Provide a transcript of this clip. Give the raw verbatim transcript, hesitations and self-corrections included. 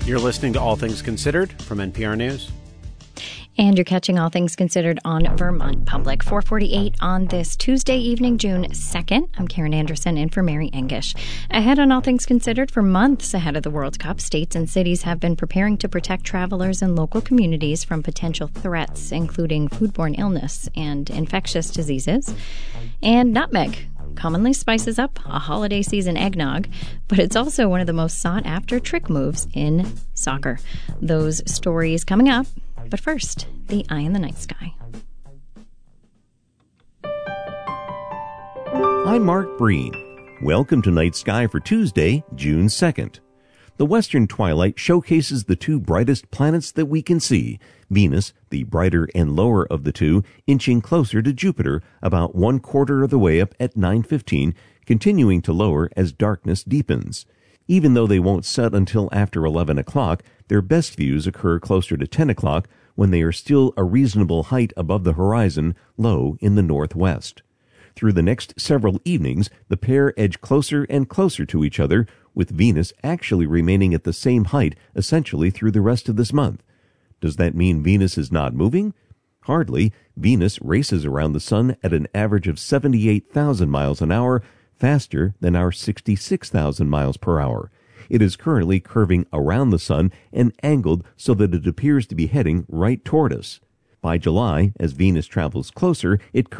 You're listening to All Things Considered from N P R News. And you're catching All Things Considered on Vermont Public. four forty-eight on this Tuesday evening, June second. I'm Karen Anderson in for Mary Engish. Ahead on All Things Considered, for months ahead of the World Cup, states and cities have been preparing to protect travelers and local communities from potential threats, including foodborne illness and infectious diseases. And nutmeg commonly spices up a holiday season eggnog, but it's also one of the most sought-after trick moves in soccer. Those stories coming up. But first, the eye in the night sky. I'm Mark Breen. Welcome to Night Sky for Tuesday, June second. The western twilight showcases the two brightest planets that we can see, Venus, the brighter and lower of the two, inching closer to Jupiter about one quarter of the way up at nine fifteen, continuing to lower as darkness deepens. Even though they won't set until after eleven o'clock, their best views occur closer to ten o'clock when they are still a reasonable height above the horizon, low in the northwest. Through the next several evenings, the pair edge closer and closer to each other, with Venus actually remaining at the same height essentially through the rest of this month. Does that mean Venus is not moving? Hardly. Venus races around the sun at an average of seventy-eight thousand miles an hour, faster than our sixty-six thousand miles per hour. It is currently curving around the sun and angled so that it appears to be heading right toward us. By July, as Venus travels closer, it